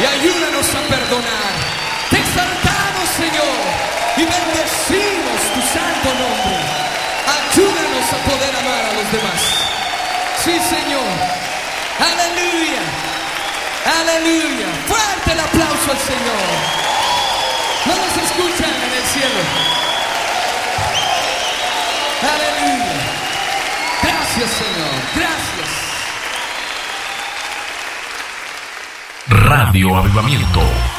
y ayúdanos a perdonar. Te exaltamos, Señor, y bendecimos tu santo nombre. Ayúdanos a poder amar a los demás. Sí, Señor. Aleluya. Aleluya. Fuerte el aplauso al Señor. No nos escuchan en el cielo. Aleluya. Gracias, Señor. Gracias. Radio Avivamiento.